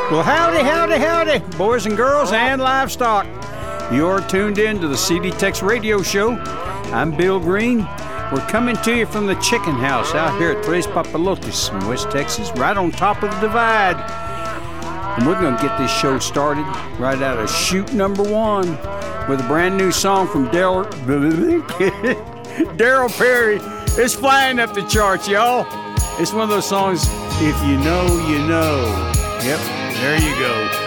Well, howdy, howdy, howdy, boys and girls and livestock. You're tuned in to the CD Tex Radio Show. I'm Bill Green. We're coming to you from the chicken house out here at Tres Papalotes in West Texas, right on top of the divide. And we're going to get this show started right out of chute number 1 with a brand new song from Darryl Perry. It's flying up the charts, y'all. It's one of those songs, if you know, you know. Yep, there you go.